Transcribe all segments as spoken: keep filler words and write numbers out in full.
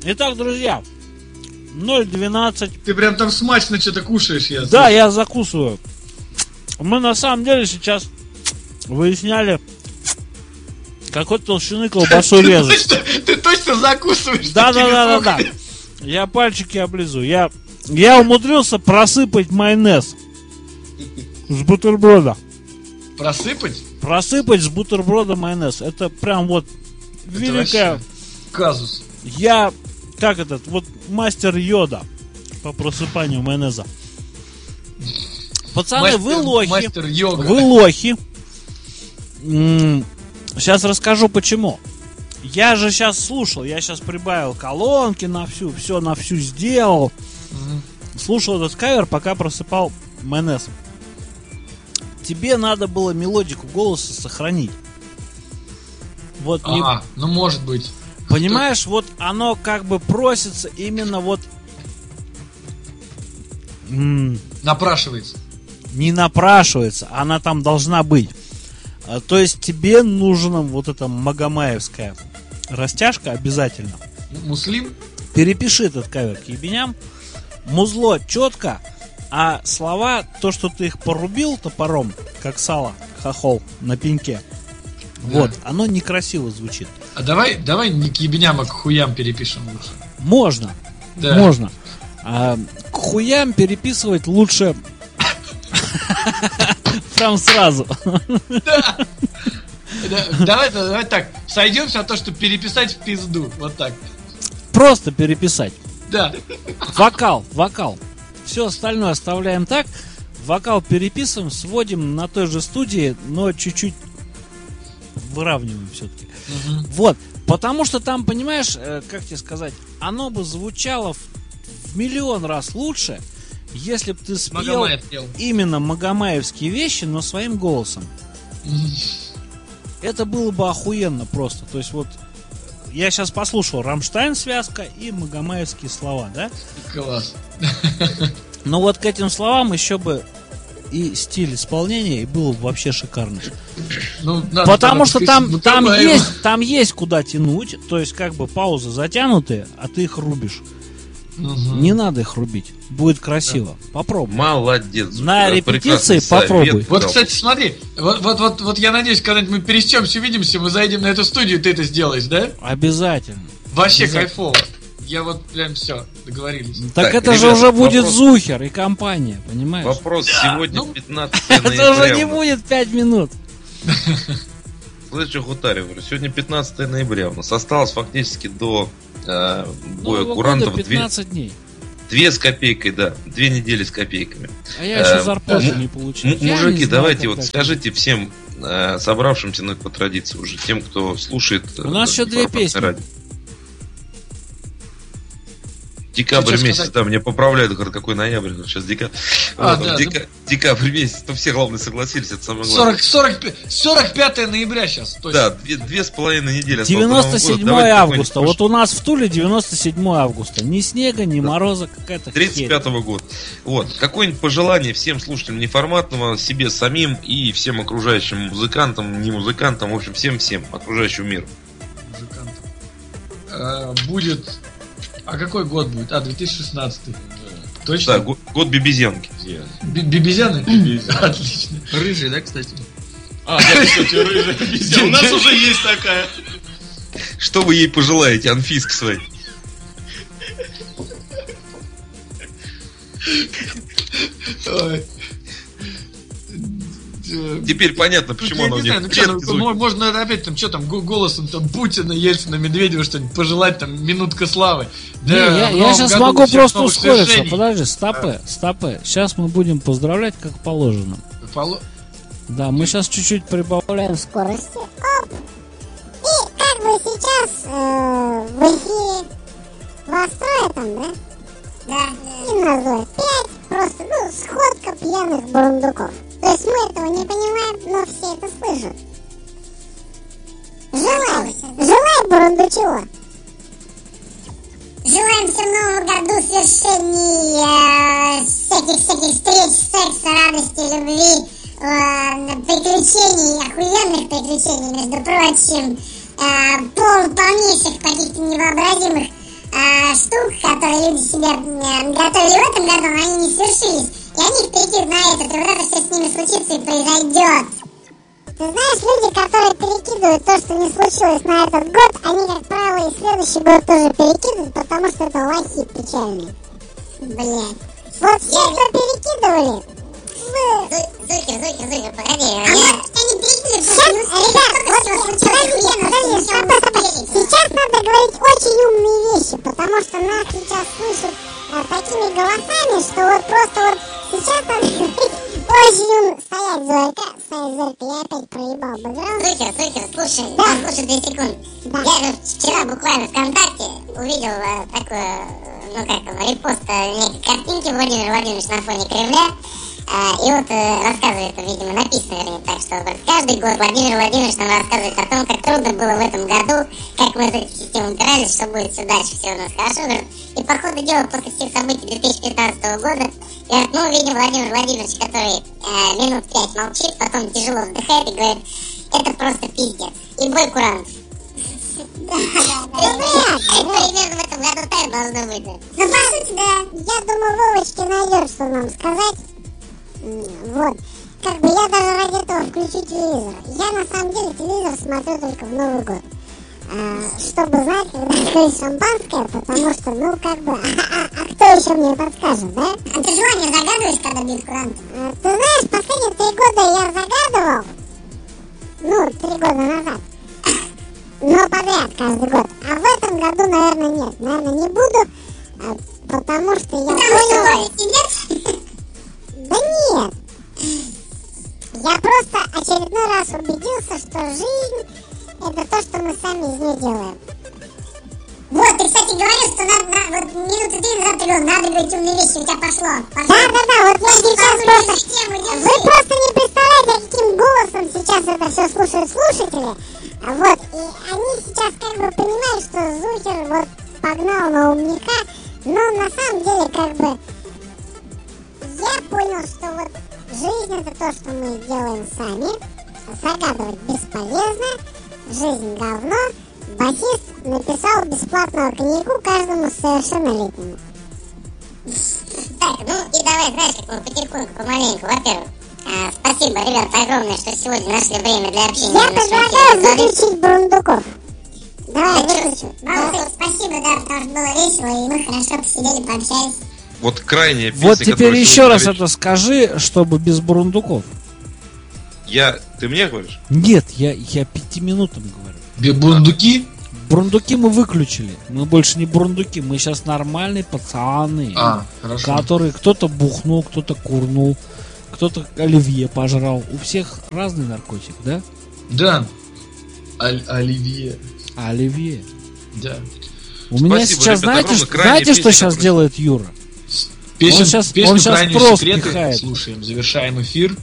Итак, друзья, ноль двенадцать. Ты прям там смачно что-то кушаешь, я Да, я закусываю. Мы на самом деле сейчас выясняли, какой толщины колбасу резать. Ты точно закусываешь? Да, да, да, да, да. Я пальчики облизываю. Я, я умудрился просыпать майонез с бутерброда. Просыпать? Просыпать с бутерброда майонез. Это прям вот Это великая... казус. Я, как этот, вот мастер Йода по просыпанию майонеза. Пацаны, Мастер, вы лохи. Мастер йога. Вы лохи. М-м, сейчас расскажу почему. Я же сейчас слушал, я сейчас прибавил колонки на всю, все на всю сделал. Угу. Слушал этот кавер, пока просыпал майонез. Тебе надо было мелодику голоса сохранить. Вот А, не... ну может быть. Понимаешь, Кто... вот оно как бы просится именно вот... М- Напрашивается. Не напрашивается, она там должна быть. А, то есть тебе нужна вот эта магомаевская растяжка обязательно. Муслим? Перепиши этот кавер к ебеням. Музло четко, а слова, то, что ты их порубил топором, как сало, хохол на пеньке, да. Вот, оно некрасиво звучит. А давай, давай не к ебеням, а к хуям перепишем лучше. Можно, да. Можно. А к хуям переписывать лучше прям сразу. Да. Давай, давай так, сойдемся на то, чтобы переписать в пизду. Вот так. Просто переписать. Да. Вокал, вокал. Все остальное оставляем так. Вокал переписываем, сводим на той же студии, но чуть-чуть выравниваем все-таки. Угу. Вот. Потому что там, понимаешь, как тебе сказать, оно бы звучало в, в миллион раз лучше, если бы ты спел Магомаев именно магомаевские вещи, но своим голосом. Это было бы охуенно просто. То есть вот я сейчас послушал Рамштайн связка и магомаевские слова, да? Класс. Но вот к этим словам еще бы и стиль исполнения и было бы вообще шикарно. Ну, надо, Потому надо, что там, там, есть, там есть куда тянуть. То есть как бы паузы затянутые, а ты их рубишь. Угу. Не надо их рубить. Будет красиво. Да. Попробуй. Молодец. На репетиции попробуй. Вот, кстати, смотри. Вот, вот, вот, вот я надеюсь, когда-нибудь мы пересечемся, увидимся, мы зайдем на эту студию, ты это сделаешь, да? Обязательно. Вообще Обязательно. Кайфово. Я вот прям все, договорились. Так, так это ребята, же уже будет вопрос... Зухер и компания, понимаешь? Вопрос сегодня ну, пятнадцатое ноября. Это уже не будет пять минут. Слышь, что Хутарев, говорю, сегодня пятнадцатое ноября. У нас осталось фактически до э, боя ну, курантов пятнадцать дней. Две с копейкой, да. Две недели с копейками. А я еще зарплату э, не получил. М- мужики, знаю, давайте вот скажите всем э, собравшимся, ну, по традиции уже, тем, кто слушает. У нас еще две песни. Радио. Декабрь месяц, сказать? Да, мне поправляют, говорят, какой ноябрь, сейчас декабрь. А, вот, да, дека... да. Декабрь месяц, то все, главное, согласились, это самое главное. сорок, сорок, сорок пятое ноября сейчас, точно. Да, две, две с половиной недели. девяносто седьмое августа, вот у нас в Туле девяносто седьмое августа. Ни снега, ни да. мороза, какая-то тридцать пятого года. Вот, какое-нибудь пожелание всем слушателям неформатного, себе самим и всем окружающим музыкантам, не музыкантам, в общем, всем-всем, окружающему миру. Музыкантам. А, будет... А какой год будет? А, две тысячи шестнадцатый. Точно? Да, год, год бибизянки. Бибизяны? Отлично. Рыжий, да, кстати? А, да, кстати, рыжая бибизяна. У нас уже есть такая. Что вы ей пожелаете, Анфиск своей? Ой. Теперь понятно, почему оно не знаю, ну, что, ну, можно опять там, что там, голосом там Путина, Ельцина, Медведева что-нибудь пожелать, там, минутка славы. Не, да, я, я сейчас могу просто ускориться. Подожди, стопы, а. стопы. Сейчас мы будем поздравлять, как положено. Поло... Да, мы сейчас чуть-чуть прибавляем скорости. Оп. И как бы сейчас э, в эфире вас трое там, да? Да. И нас пять, просто, ну, сходка пьяных бурундуков. То есть мы этого не понимаем, но все это слышат. Желаем, желаем бурундучего. Желаем всем Новому году свершений, э, всяких-всяких встреч, секса, радости, любви, э, приключений, охуенных приключений, между прочим, э, пол, полнейших каких-то невообразимых э, которые люди себе э, готовили в этом году, но они не свершились. И они их перекидывают на этот, и вот это все с ними случится и произойдет. Ты знаешь, люди, которые перекидывают то, что не случилось на этот год, они, как правило, и следующий год тоже перекидывают, потому что это лохи печальные. Блядь. Вот все, кто перекидывали. Зукер, Зукер, Зукер, погоди. А я... они перекидывали, сейчас, ребят, вот, подожди, подожди, стоп, стоп. Сейчас надо говорить очень умные вещи, потому что нас сейчас слышат а, такими голосами, что вот просто вот сейчас надо говорить очень умно. Стоять, Зорька, стоять, Зорька, я опять проебал бэкграунд. Зукер, Зукер, слушай, да. Послушай две секунды. Да. Я же вчера буквально ВКонтакте увидел а, такое, ну как там, репост а, некой картинки Владимира Владимировича на фоне Кремля. А, и вот э, рассказывает, видимо, написано, вернее, так, что вот, каждый год Владимир Владимирович нам рассказывает о том, как трудно было в этом году, как мы из этой системы упирались, что будет все дальше, все у нас хорошо, говорит. И по ходу дела, после всех событий две тысячи пятнадцатого года, говорит, мы увидим Владимир Владимирович, который э, минут пять молчит, потом тяжело вздыхает и говорит, это просто пиздец. И бой курантов. Да, да, да. Примерно в этом году так должно быть. Ну, по сути, да. Я думаю, Вовочке найдет, что нам сказать. Вот. Как бы я даже ради этого включу телевизор. Я на самом деле телевизор смотрю только в Новый год. А, чтобы знать, когда открыть шампанское, потому что, ну, как бы, а, а, а кто еще мне подскажет, да? А ты желание загадываешь, когда бьют куранты? А, ты знаешь, последние три года я загадывал. Ну, три года назад. Но подряд каждый год. А в этом году, наверное, нет. Наверное, не буду, а, потому что я понял... Нет? Да нет. Я просто очередной раз убедился, что жизнь это то, что мы сами из нее делаем. Вот, ты, кстати, говорил, что надо, на, вот минуты три назад ты говорил, надо говорить умные вещи, у тебя пошло. пошло. Да, да, да, вот я сейчас просто... Систему, вы просто не представляете, каким голосом сейчас это все слушают слушатели. Вот, и они сейчас как бы понимают, что Зухер вот погнал на умника, но на самом деле как бы... Я понял, что вот жизнь это то, что мы делаем сами. Загадывать бесполезно. Жизнь говно. Басист написал бесплатную книгу каждому совершеннолетнему. Так, ну и давай, знаешь, как мы потихоньку, помаленьку. Во-первых, а, спасибо, ребята, огромное, что сегодня нашли время для общения. Я предлагаю выключить Бурундуков. Давай, выключу. Да, спасибо, да, потому что было весело, и мы хорошо посидели, пообщались. Вот крайняя песня, вот теперь еще раз это скажи, чтобы без бурундуков. Я... Ты мне говоришь? Нет, я, я пяти минутам говорю. Бурундуки? Бурундуки мы выключили. Мы больше не бурундуки, мы сейчас нормальные пацаны. А, хорошо. Которые кто-то бухнул, кто-то курнул, кто-то оливье пожрал. У всех разный наркотик, да? Да. Аль- оливье. Оливье. Да. У меня Спасибо, сейчас, ребята, знаете, знаете, что сейчас делает Юра? Песню, он сейчас, песню он сейчас «Крайние просто секреты» пихает. слушаем. Завершаем эфир.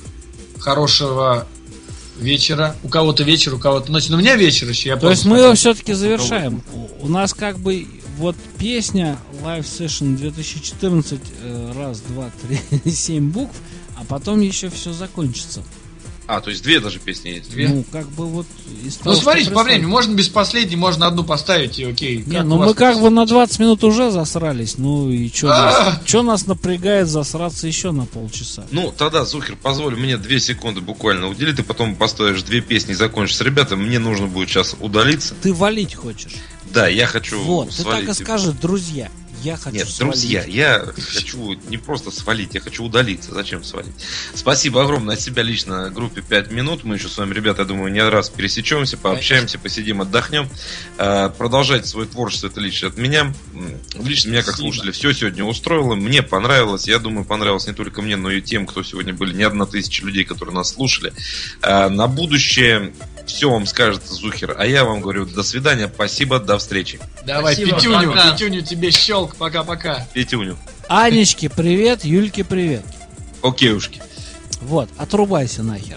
Хорошего вечера. У кого-то вечер, у кого-то ночь. Но у меня вечер еще. Я То есть мы его все-таки завершаем. У нас как бы вот песня Live Session две тысячи четырнадцать, раз, два, три, семь букв, а потом еще все закончится. А, то есть две даже песни есть. Две? Ну, как бы вот... Из Ну, того, смотрите, по времени. Можно без последней, можно одну поставить, и окей. Не, ну мы как бы на двадцать минут уже засрались. Ну и что нас, что нас напрягает засраться еще на полчаса? Ну, тогда, Зухер, позволь мне две секунды буквально уделить. Ты потом поставишь две песни и закончишь. Ребята, мне нужно будет сейчас удалиться. Ты валить хочешь? Да, я хочу вот, свалить. Ты так и скажи, друзья. Я хочу Нет, свалить. друзья, я хочу не просто свалить, я хочу удалиться. Зачем свалить? Спасибо огромное от себя лично группе пять минут. Мы еще с вами, ребята, я думаю, не раз пересечемся, пообщаемся, посидим, отдохнем. Продолжайте свое творчество, это лично от меня. Лично меня, как слушателя, все сегодня устроило. Мне понравилось. Я думаю, понравилось не только мне, но и тем, кто сегодня были. Не одна тысяча людей, которые нас слушали. На будущее все вам скажет Зухер. А я вам говорю, до свидания, спасибо, до встречи. Давай, Спасибо, Петюню, пока. Петюню тебе щелк. Пока-пока. Петюню. Анечке привет, Юльке привет. Окейушки. Вот, отрубайся нахер.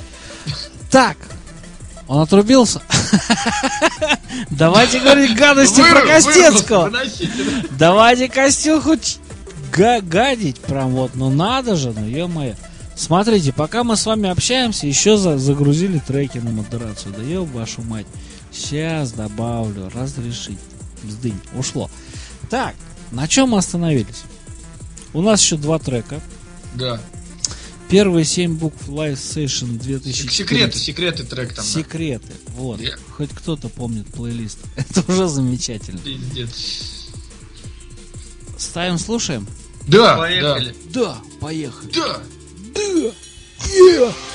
Так, он отрубился. Давайте говорить гадости про Костецкого. Давайте Костюху гадить прям вот, ну надо же, ну ё-моё. Смотрите, пока мы с вами общаемся, еще за, загрузили треки на модерацию. Да ё вашу мать. Сейчас добавлю, разрешить. Сдынь, ушло. Так, На чем мы остановились? У нас еще два трека. Да. Первые семь букв Live Session две тысячи четырнадцать. Секреты, секреты трек там. Секреты. Вот. Я- Хоть кто-то помнит плейлист. Это уже замечательно. Да. Пиздец. Ставим, слушаем? Да, Поехали. Да, поехали. да, да. Yeah.